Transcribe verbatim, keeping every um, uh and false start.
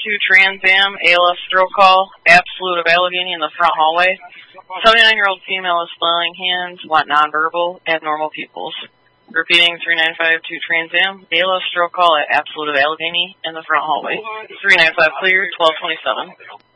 two Trans Am, A L S stroke call, Absolute of Allegheny in the front hallway. seventy-nine-year-old female is flailing hands, want nonverbal, abnormal pupils. Repeating three nine five two Trans Am, A L S stroke call at Absolute of Allegheny in the front hallway. three nine five clear, twelve twenty-seven.